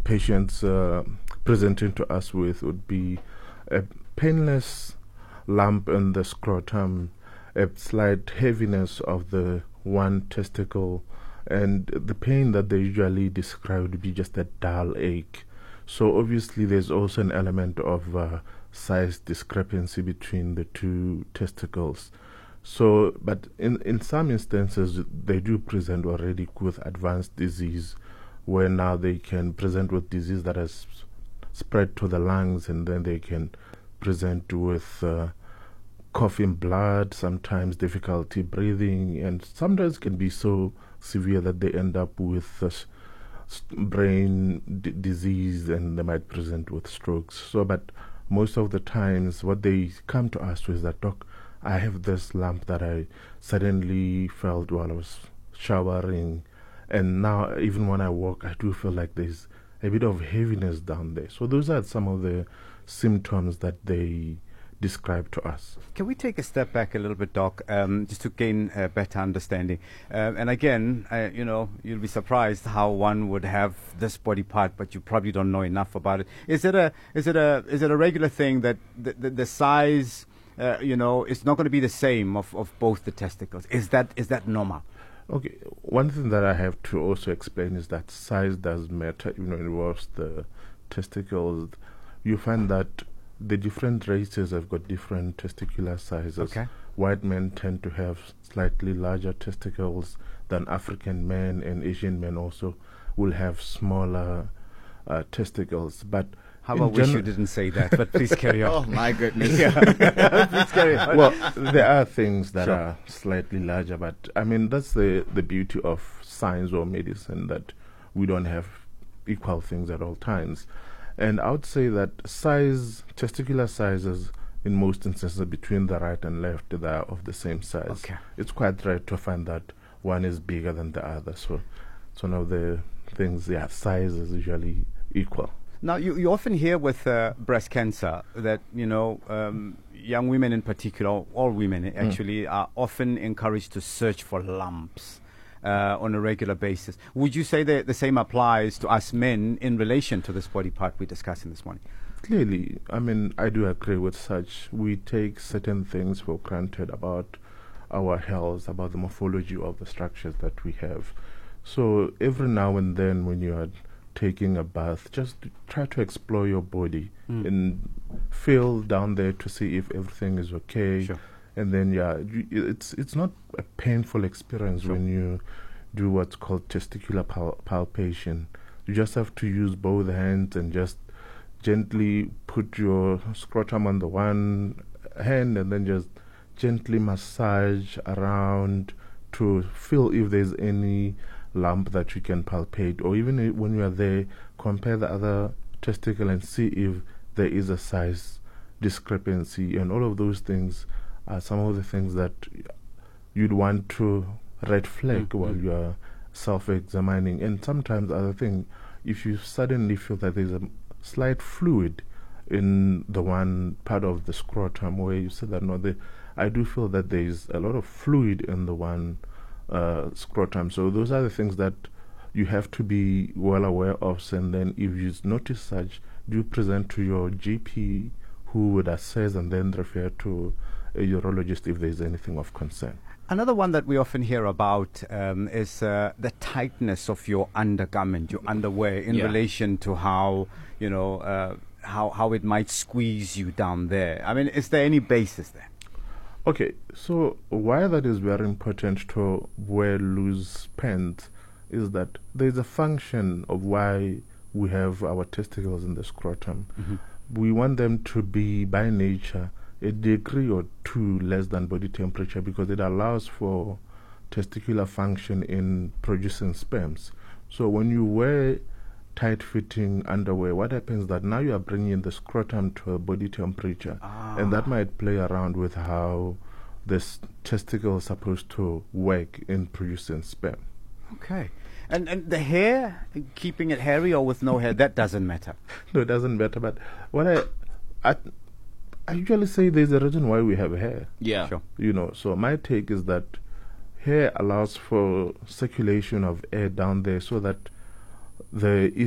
patients presenting to us with would be a painless lump in the scrotum, a slight heaviness of the one testicle, and the pain that they usually describe would be just a dull ache. So obviously there's also an element of size discrepancy between the two testicles. So, but in some instances, they do present already with advanced disease, where now they can present with disease that has spread to the lungs, and then they can present with coughing blood, sometimes difficulty breathing, and sometimes can be so severe that they end up with brain disease, and they might present with strokes. So, but most of the times what they come to us with is that, doc, I have this lump that I suddenly felt while I was showering, and now even when I walk I do feel like there's a bit of heaviness down there. So those are some of the symptoms that they describe to us. Can we take a step back a little bit, Doc, just to gain a better understanding? And again, you'll be surprised how one would have this body part, but you probably don't know enough about it. Is it a regular thing that the size, is not going to be the same of both the testicles? Is that normal? Okay, one thing that I have to also explain is that size does matter, even when it involves the testicles. You find that the different races have got different testicular sizes. Okay. White men tend to have slightly larger testicles than African men, and Asian men also will have smaller testicles. But how I wish you didn't say that, but please carry on. Oh, my goodness. Please carry on. Well, there are things that are slightly larger, but I mean, that's the beauty of science or medicine, that we don't have equal things at all times. And I would say that testicular sizes, in most instances, between the right and left, they are of the same size. Okay. It's quite rare to find that one is bigger than the other. So it's one of the things, size is usually equal. Now, you often hear with breast cancer that, young women in particular, all women actually, are often encouraged to search for lumps on a regular basis. Would you say that the same applies to us men in relation to this body part we're discussing this morning? Clearly, I mean, I do agree with such. We take certain things for granted about our health, about the morphology of the structures that we have. So every now and then when you are taking a bath, just try to explore your body and feel down there to see if everything is okay. Sure. And then, it's not a painful experience when you do what's called testicular palpation. You just have to use both hands and just gently put your scrotum on the one hand and then just gently massage around to feel if there's any lump that you can palpate, or even when you are there, compare the other testicle and see if there is a size discrepancy. And all of those things are some of the things that you'd want to red flag while you are self-examining. And sometimes other thing, if you suddenly feel that there's a slight fluid in the one part of the scrotum where you say that, no, I do feel that there's a lot of fluid in the one scrotum. So those are the things that you have to be well aware of. And then if you notice such, do present to your GP, who would assess and then refer to a urologist if there's anything of concern. Another one that we often hear about is the tightness of your undergarment, your underwear, in relation to how how it might squeeze you down there. I mean, is there any basis there? Okay, so why that is very important to wear loose pants is that there's a function of why we have our testicles in the scrotum. We want them to be, by nature, a degree or two less than body temperature, because it allows for testicular function in producing sperms. So when you wear tight-fitting underwear, what happens is that now you are bringing the scrotum to a body temperature, and that might play around with how this testicle is supposed to work in producing sperm. Okay. And the hair, keeping it hairy or with no hair, that doesn't matter? No, it doesn't matter. But what I usually say there's a reason why we have hair. Yeah. Sure. So my take is that hair allows for circulation of air down there so that there is